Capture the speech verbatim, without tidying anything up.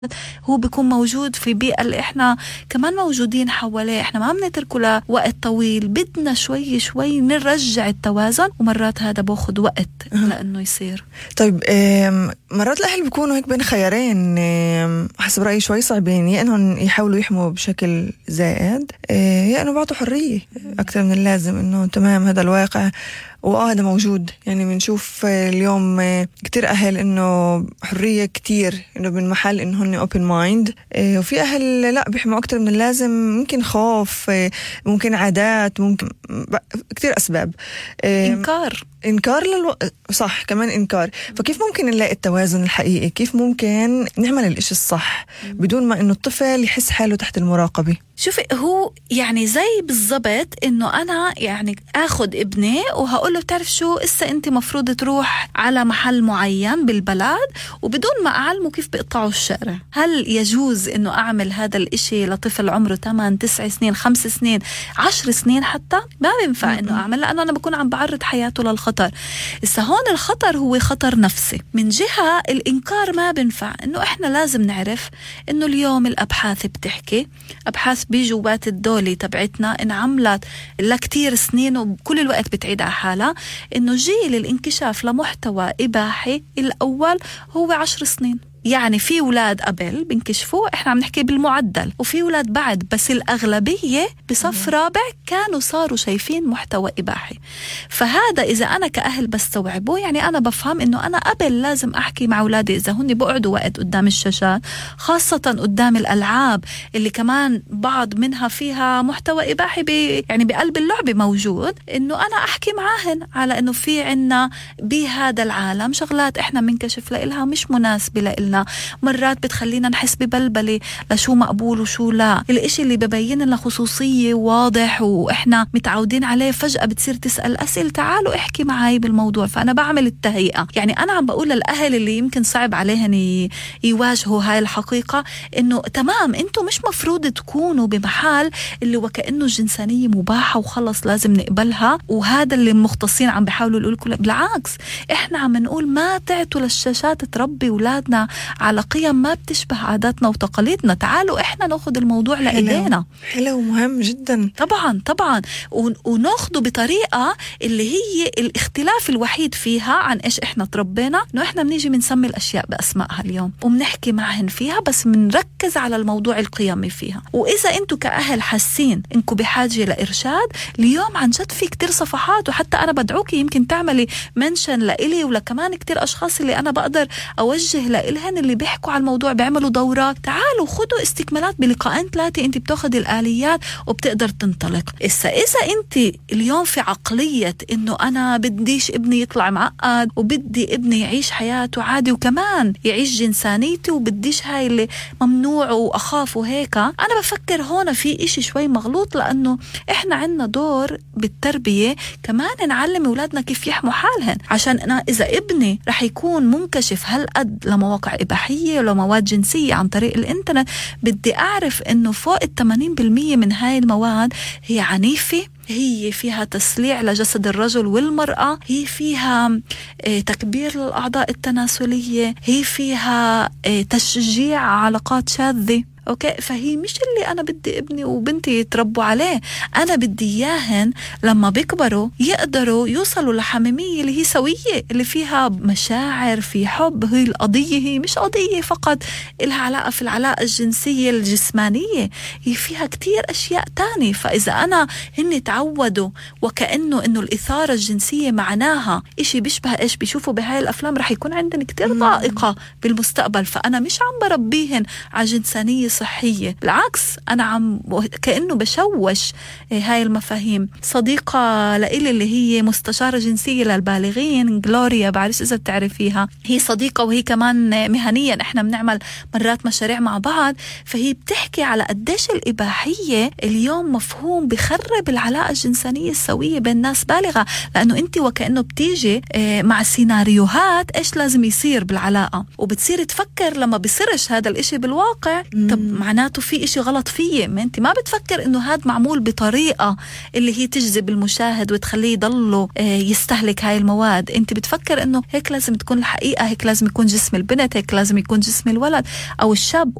هو بيكون موجود في بيئة اللي احنا كمان موجودين حواليه، احنا ما بنتركه لوقت طويل، بدنا شوي شوي نرجع التوازن، ومرات هذا باخد وقت لأنه يصير. طيب مرات الأهل بيكونوا هيك بين خيارين حسب رأيي شوي صعبين، يا إنهم يحاولوا يحموا بشكل زائد، يا إنه بعطوا حرية أكثر من اللازم، إنه تمام هذا الواقع وآه هذا موجود. يعني بنشوف اليوم كتير أهل إنه حرية كتير، إنه من محل إنه هن open mind، وفي أهل لا بيحموا أكتر من اللازم، ممكن خوف، ممكن عادات، ممكن كتير أسباب، إنكار إنكار للو... صح كمان إنكار. فكيف ممكن نلاقي التوازن الحقيقي؟ كيف ممكن نعمل الإشي الصح بدون ما إنه الطفل يحس حاله تحت المراقبة؟ شوفي هو يعني زي بالضبط إنه أنا يعني أخذ ابني وهقول له بتعرف شو إسا أنت مفروض تروح على محل معين بالبلد، وبدون ما أعلمه كيف بيقطعوا الشارع. هل يجوز إنه أعمل هذا الإشي لطفل عمره ثمانية تسع سنين خمس سنين عشر سنين؟ حتى ما بينفع إنه أعمل، لأنه أنا بكون عم بعرض حياته للخطر. إسا هون الخطر هو خطر نفسي. من جهة الإنكار ما بينفع، إنه إحنا لازم نعرف إنه اليوم الأبحاث بتحكي، أبحاث بجوات الدولة تبعتنا انعملت لكتير سنين وكل الوقت بتعيد على حالها، إنه جيل الانكشاف لمحتوى إباحي الأول هو عشر سنين. يعني في أولاد قبل بنكشفوا، إحنا عم نحكي بالمعدل، وفي أولاد بعد، بس الأغلبية بصف رابع كانوا صاروا شايفين محتوى إباحي. فهذا إذا أنا كأهل بستوعبه، يعني أنا بفهم إنه أنا قبل لازم أحكي مع أولادي إذا هن بقعدوا وقت قدام الشاشات، خاصة قدام الألعاب اللي كمان بعض منها فيها محتوى إباحي بي يعني بقلب اللعبة موجود، إنه أنا أحكي معاهن على إنه في عنا بهذا العالم شغلات إحنا منكشف لإلها مش مناسبة لإلنا، مرات بتخلينا نحس ببلبلة لشو مقبول وشو لا. الاشي اللي ببين لنا خصوصية واضح وإحنا متعودين عليه فجأة بتصير تسأل أسئلة، تعالوا احكي معي بالموضوع. فأنا بعمل التهيئة. يعني أنا عم بقول للأهل اللي يمكن صعب عليهم يواجهوا هاي الحقيقة، إنه تمام أنتوا مش مفروض تكونوا بمحل اللي وكأنه الجنسانية مباحة وخلص لازم نقبلها، وهذا اللي مختصين عم بيحاولوا يقولوا لكم. بالعكس إحنا عم نقول ما تعتوا للشاشات تربي أولادنا على قيم ما بتشبه عاداتنا وتقاليدنا، تعالوا إحنا نأخذ الموضوع لإيدينا. حلو ومهم جدا طبعا طبعا، ونأخذه بطريقة اللي هي الاختلاف الوحيد فيها عن إيش إحنا تربينا، إنه إحنا بنيجي بنسمي الأشياء بأسمائها اليوم وبنحكي معهن فيها، بس بنركز على الموضوع القيمي فيها. وإذا أنتوا كأهل حاسين إنكم بحاجة لإرشاد، اليوم عن جد في كتير صفحات، وحتى أنا بدعوكي يمكن تعملي منشن لإلي ولكمان كتير أشخاص اللي أنا بقدر أوجه لإلهن اللي بيحكوا عن الموضوع، بيعملوا دورات. تعالوا خدوا استكمالات بلقاءين ثلاثة، انت بتاخد الآليات وبتقدر تنطلق. إسا إذا انت اليوم في عقلية انه انا بديش ابني يطلع معقد، وبدي ابني يعيش حياته عادي وكمان يعيش جنسانيته، وبديش هاي اللي ممنوع واخافه هيك، انا بفكر هون في اشي شوي مغلوط، لانه احنا عنا دور بالتربية كمان نعلم اولادنا كيف يحموا حالهن. عشان انا اذا ابني رح يكون منكشف هالقد لمواقع إباحية ولو مواد جنسية عن طريق الإنترنت، بدي أعرف إنه فوق الثمانين بالمية من هاي المواد هي عنيفة، هي فيها تسليع لجسد الرجل والمرأة، هي فيها تكبير للأعضاء التناسلية، هي فيها تشجيع علاقات شاذة. أوكي، فهي مش اللي أنا بدي ابني وبنتي يتربوا عليه. أنا بدي إياهن لما بيكبروا يقدروا يوصلوا لحميمية اللي هي سوية، اللي فيها مشاعر، في حب. هي القضية هي مش قضية فقط إلها علاقة في العلاقة الجنسية الجسمانية، هي فيها كتير أشياء تانية. فإذا أنا هن تعودوا وكأنه إنه الإثارة الجنسية معناها إشي بيشبه إيش بيشوفوا بهاي الأفلام، رح يكون عندنا كتير ضائقة بالمستقبل. فأنا مش عم بربيهن على جنسانية صحية، بالعكس أنا عم كأنه بشوش هاي المفاهيم. صديقة لإلي اللي هي مستشارة جنسية للبالغين، جلوريا، بعرفش إذا بتعرفيها، هي صديقة وهي كمان مهنيا إحنا بنعمل مرات مشاريع مع بعض. فهي بتحكي على قديش الإباحية اليوم مفهوم بخرب العلاقة الجنسانية السوية بين ناس بالغة، لأنه أنت وكأنه بتيجي مع سيناريوهات إيش لازم يصير بالعلاقة، وبتصير تفكر لما بيصيرش هذا الإشي بالواقع، طب معناته في إشي غلط فيه. ما انت ما بتفكر انه هاد معمول بطريقة اللي هي تجذب المشاهد وتخليه يضله يستهلك هاي المواد. انت بتفكر انه هيك لازم تكون الحقيقة، هيك لازم يكون جسم البنت، هيك لازم يكون جسم الولد او الشاب.